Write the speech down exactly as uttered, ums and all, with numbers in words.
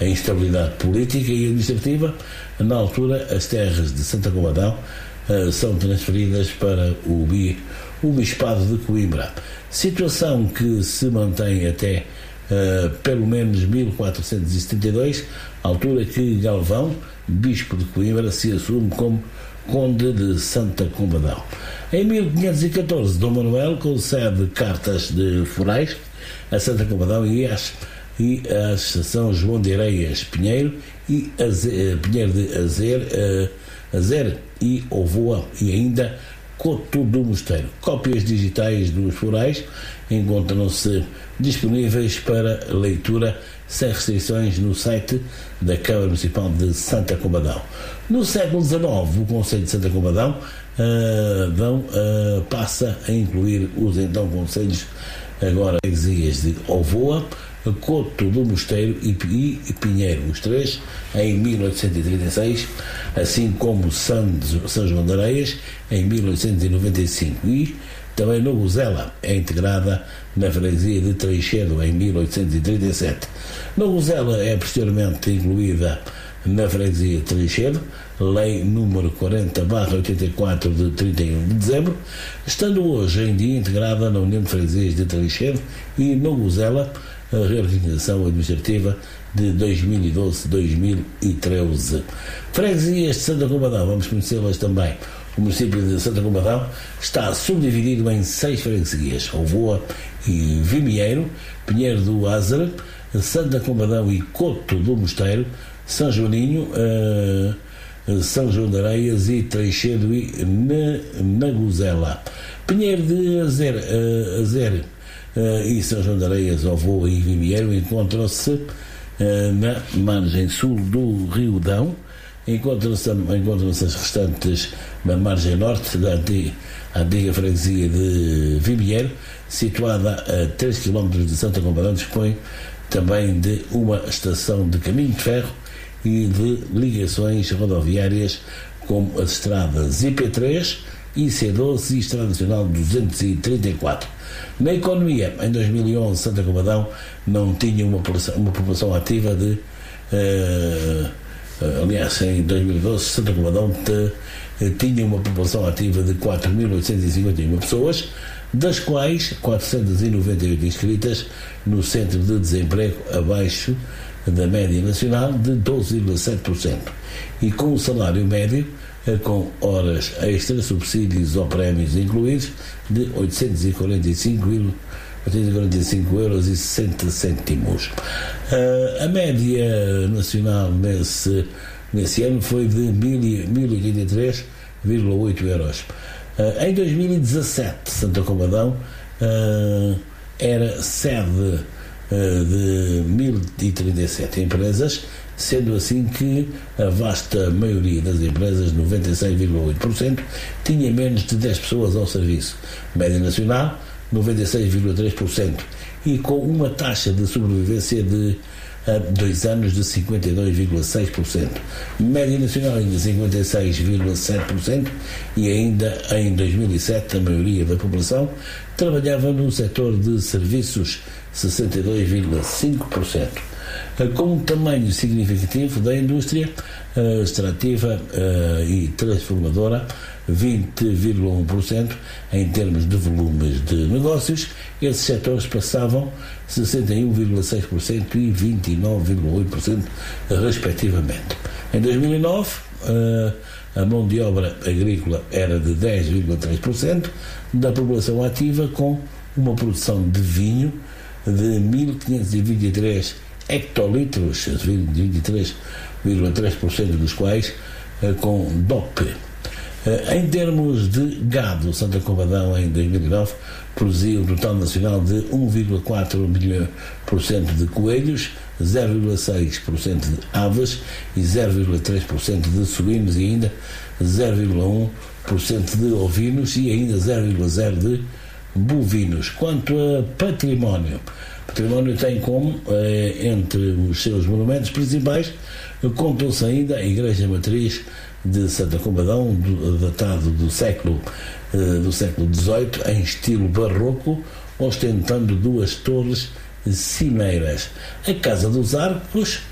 a instabilidade política e administrativa. Na altura, as terras de Santa Combadão uh, são transferidas para o, bi, o Bispado de Coimbra, situação que se mantém até uh, pelo menos mil quatrocentos e setenta e dois, altura que Galvão, bispo de Coimbra, se assume como conde de Santa Combadão. Em mil quinhentos e catorze, Dom Manuel concede cartas de forais a Santa Combadão e às e a São João de Areias Pinheiro e Azer, Pinheiro de Azer, uh, Azer e Ovoa e ainda Coto do Mosteiro. Cópias digitais dos forais encontram-se disponíveis para leitura sem restrições no site da Câmara Municipal de Santa Combadão. No século dezenove, o Conselho de Santa Combadão uh, dão, uh, passa a incluir os então conselhos agora freguesias de Ovoa, Coto do Mosteiro e Pinheiro, os três, em mil oitocentos e trinta e seis, assim como São, São João de Areias, em mil oitocentos e noventa e cinco, e também Nogozela é integrada na freguesia de Treixedo, em mil oitocentos e trinta e sete. Nogozela é posteriormente incluída na freguesia de Treixedo, lei número quarenta barra oitenta e quatro de trinta e um de dezembro, estando hoje em dia integrada na União de Freguesias de Treixedo e Nogozela, a reorganização administrativa de dois mil e doze a dois mil e treze. Freguesias de Santa Combadão, vamos conhecê-las também. O município de Santa Combadão está subdividido em seis freguesias: Ovoa e Vimieiro, Pinheiro do Azer, Santa Combadão e Coto do Mosteiro, São Joaninho, uh, São João de Areias e Treixedo e Nagozela. Pinheiro de Azer, uh, Azer Uh, e São João de Areias, Ovoa e Vimieiro encontram-se uh, na margem sul do Rio Dão, encontram-se, encontram-se as restantes na margem norte da antiga, antiga freguesia de Vimieiro, situada a três quilómetros de Santa Combadão, dispõe também de uma estação de caminho de ferro e de ligações rodoviárias como as estradas I P três, I C doze e Estrada Nacional duzentos e trinta e quatro. Na economia, em dois mil e onze, Santa Combadão não tinha uma população, uma população ativa de... Uh, uh, aliás, em dois mil e doze, Santa Combadão te, uh, tinha uma população ativa de quatro mil oitocentos e cinquenta e uma pessoas, das quais quatrocentos e noventa e oito inscritas no Centro de Desemprego, abaixo da média nacional de doze vírgula sete por cento, e com o salário médio com horas extras, subsídios ou prémios incluídos, de oitocentos e quarenta e cinco euros e sessenta cêntimos. Uh, a média nacional nesse, nesse ano foi de mil e oitenta e três vírgula oito euros. Uh, em dois mil e dezassete, Santa Combadão uh, era sede uh, de mil e trinta e sete empresas, sendo assim que a vasta maioria das empresas, noventa e seis vírgula oito por cento, tinha menos de dez pessoas ao serviço. Média nacional, noventa e seis vírgula três por cento, e com uma taxa de sobrevivência de uh, dois anos de cinquenta e dois vírgula seis por cento. Média nacional ainda cinquenta e seis vírgula sete por cento, e ainda em dois mil e sete a maioria da população trabalhava no setor de serviços, sessenta e dois vírgula cinco por cento. Com um tamanho significativo da indústria uh, extrativa uh, e transformadora, vinte vírgula um por cento em termos de volumes de negócios, esses setores passavam sessenta e um vírgula seis por cento e vinte e nove vírgula oito por cento respectivamente. Em dois mil e nove, uh, a mão de obra agrícola era de dez vírgula três por cento da população ativa, com uma produção de vinho de mil quinhentos e vinte e três hectolitros, vinte e três vírgula três por cento dos quais com D O P. Em termos de gado, Santa Combadão em dois mil e nove produziu um total nacional de um vírgula quatro por cento de coelhos, zero vírgula seis por cento de aves e zero vírgula três por cento de suínos e ainda zero vírgula um por cento de ovinos e ainda zero vírgula zero por cento de bovinos. Quanto a património, património tem como, eh, entre os seus monumentos principais, contam-se ainda a Igreja Matriz de Santa Combadão, do, datado do século, eh, do século dezoito, em estilo barroco, ostentando duas torres cimeiras. A Casa dos Arcos,